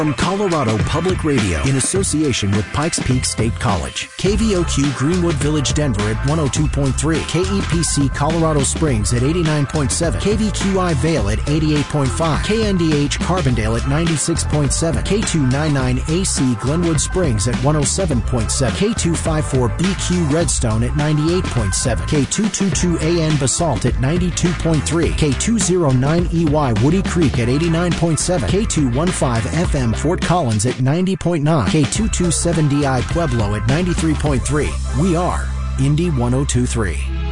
From Colorado Public Radio in association with Pikes Peak State College. KVOQ Greenwood Village, Denver at 102.3. KEPC Colorado Springs at 89.7. KVQI Vail at 88.5. KNDH Carbondale at 96.7. K299AC Glenwood Springs at 107.7. K254BQ Redstone at 98.7. K222AN Basalt at 92.3. K209EY Woody Creek at 89.7. K215 FM Fort Collins at 90.9. K227DI Pueblo at 93.3. We are Indy 102.3.